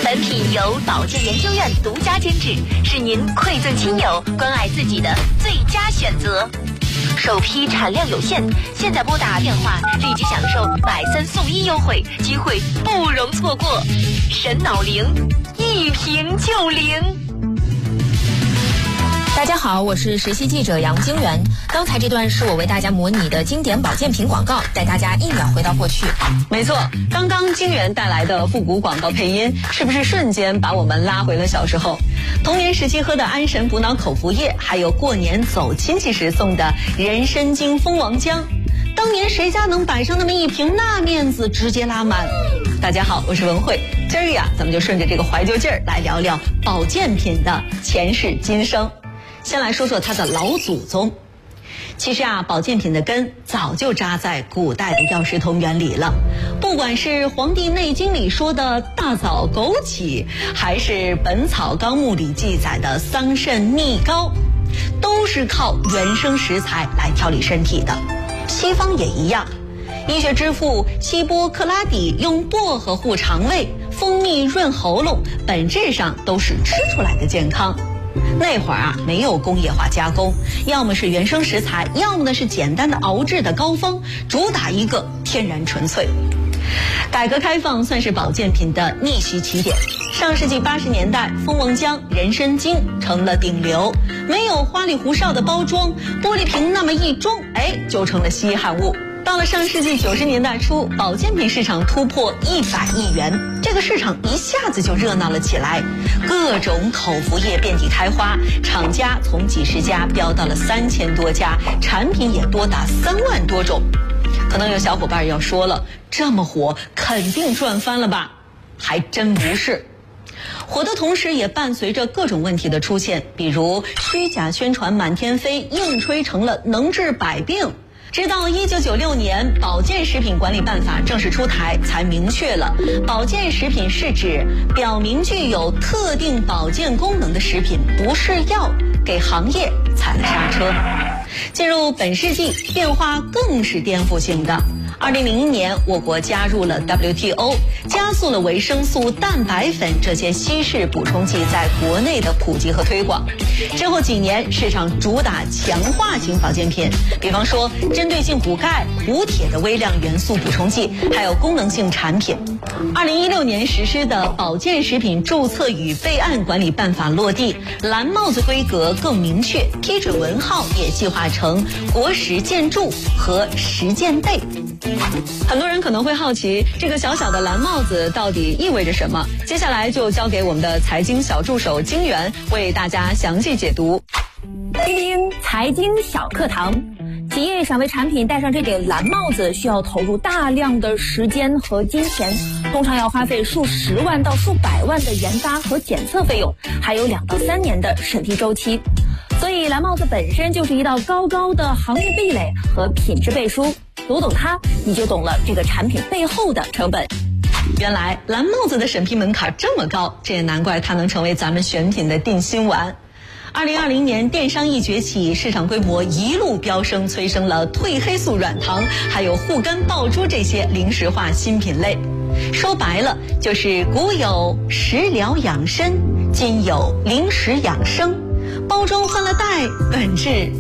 本品由保健研究院独家监制，是您馈赠亲友、关爱自己的最佳选择。首批产量有限，现在拨打电话立即享受买3送1优惠，机会不容错过。神脑灵，一瓶就灵。 大家好，我是实习记者杨晶元。刚才这段是我为大家模拟的经典保健品广告，带大家1秒回到过去。 没错，刚刚晶元带来的复古广告配音，是不是瞬间把我们拉回了小时候？童年时期喝的安神补脑口服液，还有过年走亲戚时送的人参精蜂王浆，当年谁家能摆上那么一瓶，那面子直接拉满。大家好，我是文慧，今儿呀，咱们就顺着这个怀旧劲儿来聊聊保健品的前世今生。先来说说它的老祖宗。其实啊，保健品的根早就扎在古代的药食同源里了。不管是《黄帝内经》里说的大枣、枸杞，还是《本草纲目》里记载的桑葚、蜜膏，都是靠原生食材来调理身体的。西方也一样，医学之父希波克拉底用薄荷护肠胃，蜂蜜润喉咙，本质上都是吃出来的健康。那会儿啊，没有工业化加工，要么是原生食材，要么呢是简单的熬制的膏方，主打一个天然纯粹。改革开放算是保健品的逆袭起点。上世纪80年代，蜂王浆、人参精成了顶流，没有花里胡哨的包装，玻璃瓶那么一装，就成了稀罕物。到了上世纪90年代初，保健品市场突破100亿元，这个市场一下子就热闹了起来，各种口服液遍地开花，厂家从几十家飙到了3000多家，产品也多达3万多种。可能有小伙伴要说了，这么火，肯定赚翻了吧？还真不是。火的同时也伴随着各种问题的出现，比如虚假宣传满天飞，硬吹成了能治百病。直到1996年保健食品管理办法正式出台，才明确了保健食品是指表明具有特定保健功能的食品，不是药，给行业踩了刹车。进入本世纪，变化更是颠覆性的。2001年，我国加入了 WTO， 加速了维生素、蛋白粉这些稀释补充剂在国内的普及和推广。之后几年，市场主打强化型保健品，比方说针对性补钙、补铁的微量元素补充剂，还有功能性产品。2016年实施的保健食品注册与备案管理办法落地，蓝帽子规格更明确，批准文号也计划成国实健注和实健备。很多人可能会好奇，这个小小的蓝帽子到底意味着什么？接下来就交给我们的财经小助手晶元为大家详细解读。 叮叮财经小课堂。企业想为产品戴上这顶蓝帽子，需要投入大量的时间和金钱，通常要花费数十万到数百万的研发和检测费用，还有2到3年的审批周期。所以蓝帽子本身就是一道高高的行业壁垒和品质背书，读懂它，你就懂了这个产品背后的成本。 原来蓝帽子的审批门槛这么高，这也难怪它能成为咱们选品的定心丸。2020年电商一崛起，市场规模一路飙升，催生了褪黑素软糖还有护肝爆珠这些零食化新品类。说白了，就是古有食疗养身，今有零食养生，包装换了代，本质